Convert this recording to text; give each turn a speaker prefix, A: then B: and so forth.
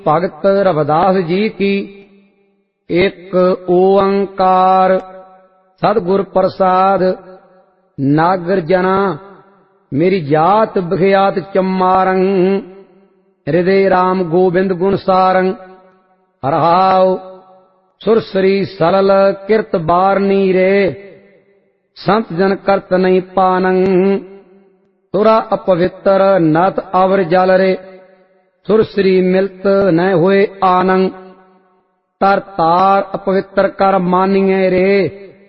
A: भगत रविदास जी की। एक ओंकार सतगुर प्रसाद। नागर जना मेरी जात बिख्यात चमारं। हृदय राम गोविंद गुण सारं। हरहाव सुरसरी सरल किरत बारनी रे। संत जन करत नहीं पानं। तुरा अपवित्र नत अवर जल रे। सुरसरी मिलत न होए आनंग। तर तार अपवित्र कर मानिए रे।